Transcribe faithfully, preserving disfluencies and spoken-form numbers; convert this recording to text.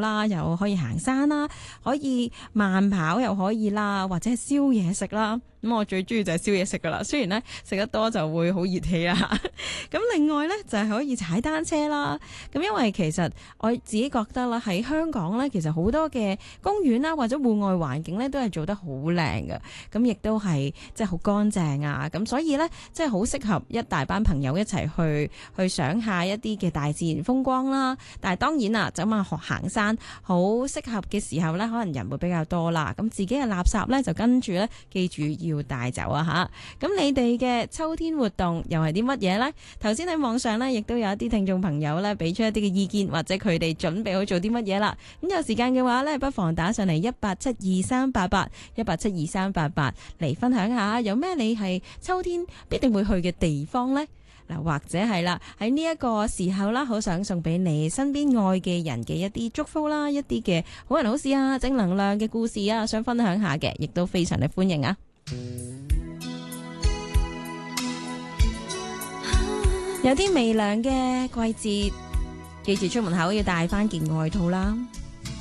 啦，又可以行山啦，可以慢跑又可以啦，或者係燒嘢食啦。咁我最中意就係燒嘢食噶啦，雖然咧食得多就會好熱氣啦。咁另外咧就係可以踩單車啦。咁因為其實我自己覺得啦，喺香港咧，其實好多嘅公園啦或者戶外環境咧都係做得好靚嘅，咁亦都係即係好乾淨啊。咁所以咧即係好適合一大班朋友一齊去去賞下一啲嘅大自然風光啦。但係當然啦，走馬學行山好適合嘅時候咧，可能人會比較多啦。咁自己嘅垃圾咧就跟住咧，記住要要帶走啊吓！咁你哋嘅秋天活動又係啲乜嘢呢？頭先喺網上呢，亦都有一啲聽眾朋友呢，俾出一啲嘅意見，或者佢哋準備好做啲乜嘢啦。咁有時間嘅話呢，不妨打上嚟一八七二三八八一八七二三八八嚟分享下，有咩你係秋天必定會去嘅地方呢？嗱，或者係啦，喺呢一個時候啦，好想送俾你身邊愛嘅人嘅一啲祝福啦，一啲嘅好人好事啊，正能量嘅故事啊，想分享下嘅，亦都非常嘅歡迎啊！有啲微涼嘅季節，記住出門口要帶翻件外套啦。